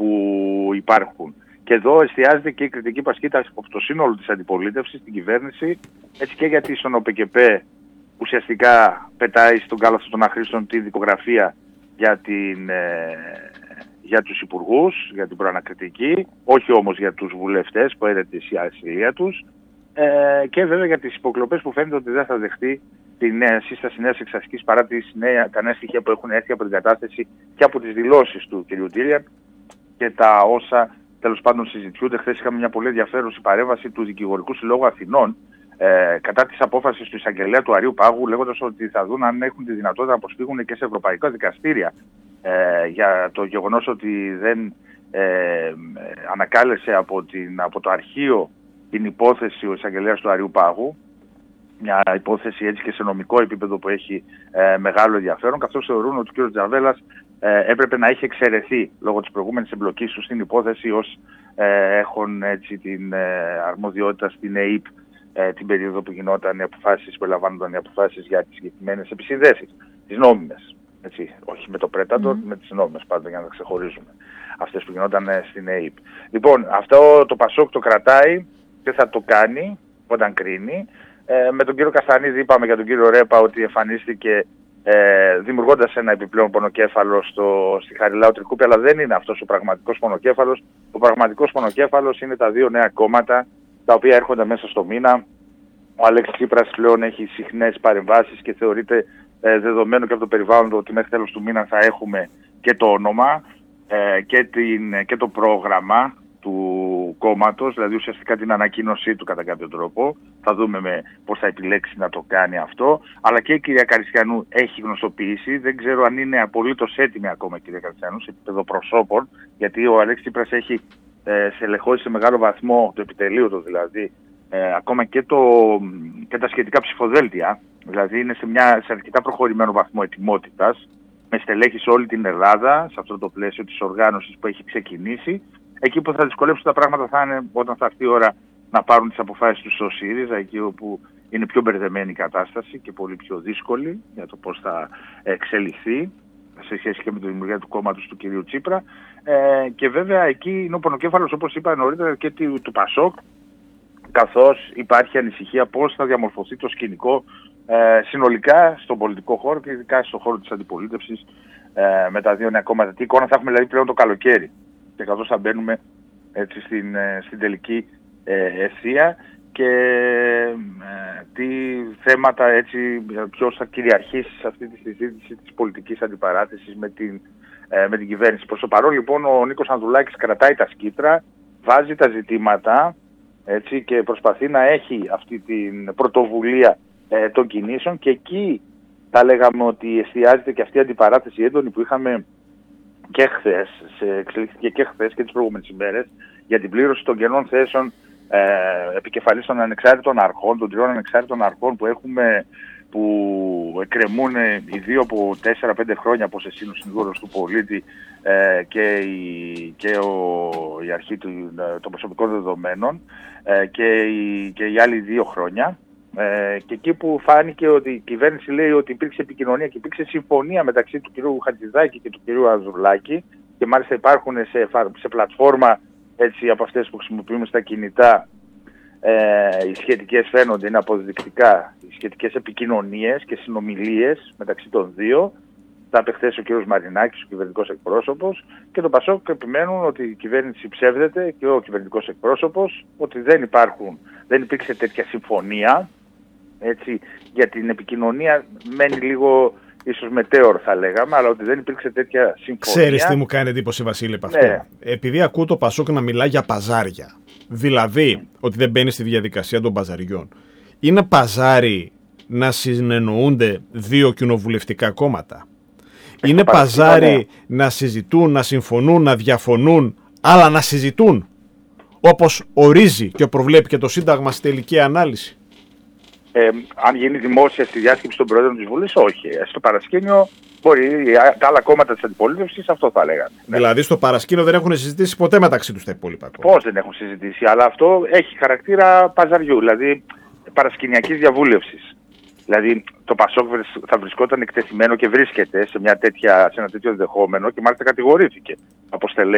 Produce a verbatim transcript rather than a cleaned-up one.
που υπάρχουν. Και εδώ εστιάζεται και η κριτική που ασκείται από το σύνολο της αντιπολίτευσης, στην κυβέρνηση, έτσι και γιατί στον ΟΠΕΚΕΠΕ ουσιαστικά πετάει στον κάλαθο των αχρήστων τη δικογραφία για, την, ε, για τους υπουργούς, για την προανακριτική, όχι όμως για τους βουλευτές που έρεται η ασυλία τους, ε, και βέβαια για τις υποκλοπές που φαίνεται ότι δεν θα δεχτεί τη νέα σύσταση νέας εξασκής παρά τις νέα, τα νέα στοιχεία που έχουν έρθει από την κατάθεση και από τις δηλώσεις του κ. Τίλιαν και τα όσα τέλος πάντων συζητιούνται. Χθες είχαμε μια πολύ ενδιαφέρουσα παρέμβαση του Δικηγορικού Συλλόγου Αθηνών ε, κατά της απόφασης του εισαγγελέα του Αριού Πάγου, λέγοντας ότι θα δουν αν έχουν τη δυνατότητα να προσφύγουν και σε ευρωπαϊκά δικαστήρια ε, για το γεγονός ότι δεν ε, ανακάλεσε από, την, από το αρχείο την υπόθεση ο εισαγγελέας του Αριού Πάγου. Μια υπόθεση έτσι και σε νομικό επίπεδο που έχει ε, μεγάλο ενδιαφέρον, καθώς θεωρούν ότι ο κ. Τζαβέλας ε, έπρεπε να έχει εξαιρεθεί λόγω της προηγούμενης εμπλοκής του στην υπόθεση ως ε, έχουν έτσι την ε, αρμοδιότητα στην ΕΕΠ ε, την περίοδο που γινόταν οι αποφάσεις, που ελαμβάνονταν οι αποφάσεις για τις συγκεκριμένες επισυνδέσεις, τις νόμιμες. Έτσι, όχι με το Predator, mm. με τις νόμιμες πάντα για να τα ξεχωρίζουμε. Αυτές που γινόταν ε, στην ΕΕΠ. Λοιπόν, αυτό το Πασόκ το κρατάει και θα το κάνει όταν κρίνει. Ε, με τον κύριο Καστανίδη είπαμε για τον κύριο Ρέπα ότι εμφανίστηκε ε, δημιουργώντας ένα επιπλέον πονοκέφαλο στο, στη Χαριλάου Τρικούπη, αλλά δεν είναι αυτός ο πραγματικός πονοκέφαλος. Ο πραγματικός πονοκέφαλος είναι τα δύο νέα κόμματα τα οποία έρχονται μέσα στο μήνα. Ο Αλέξης Τσίπρας πλέον έχει συχνές παρεμβάσεις και θεωρείται ε, δεδομένο και από το περιβάλλον ότι μέχρι τέλος του μήνα θα έχουμε και το όνομα ε, και, την, και το πρόγραμμα του κόμματος, δηλαδή ουσιαστικά την ανακοίνωσή του κατά κάποιο τρόπο. Θα δούμε με πώς θα επιλέξει να το κάνει αυτό. Αλλά και η κυρία Καριστιανού έχει γνωστοποιήσει. Δεν ξέρω αν είναι απολύτως έτοιμη ακόμα η κυρία Καριστιανού σε επίπεδο προσώπων, γιατί ο Αλέξης Τσίπρας έχει ε, σελεχώσει σε μεγάλο βαθμό το επιτελείο του, δηλαδή ε, ακόμα και, το, και τα σχετικά ψηφοδέλτια. Δηλαδή είναι σε, μια, σε αρκετά προχωρημένο βαθμό ετοιμότητας, με στελέχη σε όλη την Ελλάδα, σε αυτό το πλαίσιο της οργάνωσης που έχει ξεκινήσει. Εκεί που θα δυσκολέψουν τα πράγματα θα είναι όταν θα έρθει η ώρα να πάρουν τις αποφάσεις τους στο ΣΥΡΙΖΑ, εκεί όπου είναι πιο μπερδεμένη η κατάσταση και πολύ πιο δύσκολη για το πώς θα εξελιχθεί σε σχέση και με τη δημιουργία του κόμματος του κυρίου Τσίπρα. Ε, και βέβαια εκεί είναι ο πονοκέφαλος, όπως είπα νωρίτερα, και του Πασόκ, καθώς υπάρχει ανησυχία πώς θα διαμορφωθεί το σκηνικό ε, συνολικά στον πολιτικό χώρο και ειδικά στον χώρο της αντιπολίτευσης ε, με τα δύο νέα κόμματα. Τι εικόνα θα έχουμε δηλαδή πλέον το καλοκαίρι, και καθώς θα μπαίνουμε έτσι στην, στην τελική ε, ευθεία και ε, τι θέματα έτσι, ποιος θα κυριαρχήσει σε αυτή τη συζήτηση της πολιτικής αντιπαράθεσης με την, ε, με την κυβέρνηση. Προς το παρόν λοιπόν ο Νίκος Ανδρουλάκης κρατάει τα σκήτρα, βάζει τα ζητήματα έτσι, και προσπαθεί να έχει αυτή την πρωτοβουλία ε, των κινήσεων, και εκεί θα λέγαμε ότι εστιάζεται και αυτή η αντιπαράθεση έντονη που είχαμε και χθες, σε εξελίχθηκε και χθες και τις προηγούμενες ημέρες, για την πλήρωση των κενών θέσεων ε, επικεφαλής των ανεξάρτητων αρχών, των τριών ανεξάρτητων αρχών που έχουμε, που εκκρεμούν οι δύο από τέσσερα πέντε χρόνια, όπως εσύ είναι ο συνηγόρος του πολίτη ε, και, η, και ο, η αρχή του, των προσωπικών δεδομένων ε, και, η, και οι άλλοι δύο χρόνια. Ε, και εκεί που φάνηκε ότι η κυβέρνηση λέει ότι υπήρξε επικοινωνία και υπήρξε συμφωνία μεταξύ του κυρίου Χατζηδάκη και του κυρίου Ανδρουλάκη, και μάλιστα υπάρχουν σε, σε πλατφόρμα έτσι, από αυτές που χρησιμοποιούμε στα κινητά ε, οι σχετικές, φαίνονται, είναι αποδεικτικά οι σχετικές επικοινωνίες και συνομιλίες μεταξύ των δύο. Θα απεχθέσει ο κύριος Μαρινάκης, ο κυβερνητικός εκπρόσωπος, και το Πασόκ επιμένουν ότι η κυβέρνηση ψεύδεται και ο κυβερνητικός εκπρόσωπος, ότι δεν, υπάρχουν, δεν υπήρξε τέτοια συμφωνία. Έτσι, για την επικοινωνία μένει λίγο ίσως μετέωρ θα λέγαμε, αλλά ότι δεν υπήρξε τέτοια συμφωνία. Ξέρεις τι μου κάνει εντύπωση, Βασίλη, από αυτό? Ναι. Επειδή ακούω το Πασόκ να μιλά για παζάρια, δηλαδή ότι δεν μπαίνει στη διαδικασία των παζαριών. Είναι παζάρι να συνεννοούνται δύο κοινοβουλευτικά κόμματα? Είναι παζάρι ναι. να συζητούν, να συμφωνούν, να διαφωνούν, αλλά να συζητούν, όπως ορίζει και προβλέπει και το Σύνταγμα στη τελική ανάλυση? Ε, αν γίνει δημόσια στη διάσκεψη των Προέδρων της Βουλής, όχι. Στο παρασκήνιο μπορεί τα άλλα κόμματα της αντιπολίτευσης αυτό θα λέγανε. Δηλαδή στο παρασκήνιο δεν έχουν συζητήσει ποτέ μεταξύ τους τα υπόλοιπα κόμματα? Πώς δεν έχουν συζητήσει, αλλά αυτό έχει χαρακτήρα παζαριού, δηλαδή παρασκηνιακής διαβούλευσης. Δηλαδή το Πασόκ θα βρισκόταν εκτεθειμένο και βρίσκεται σε, μια τέτοια, σε ένα τέτοιο δεχόμενο, και μάλιστα κατηγορήθηκε από στελέχη